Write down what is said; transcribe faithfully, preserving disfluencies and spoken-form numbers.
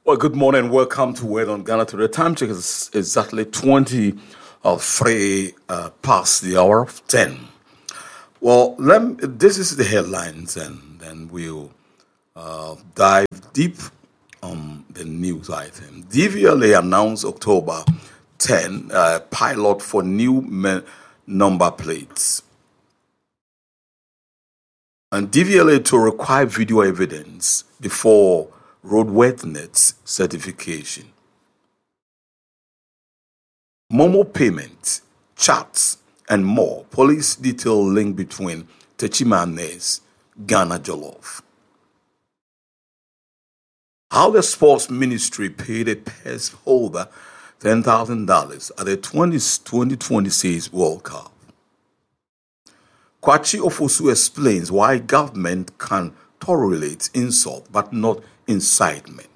Well, good morning. Welcome to Word on Ghana Today. The time check is exactly twenty of three uh, past the hour of ten. Well, let me, this is the headlines, and then we'll uh, dive deep on the news item. D V L A announced October tenth uh, pilot for new me- number plates. And D V L A to require video evidence before roadworthiness certification. Momo payment, chats, and more. Police detail link between Techima and Nez, Ghana Jollof. How the sports ministry paid a purse holder ten thousand dollars at the twenty twenty-six World Cup. Kwachi Ofosu explains why government can tolerate insult but not incitement.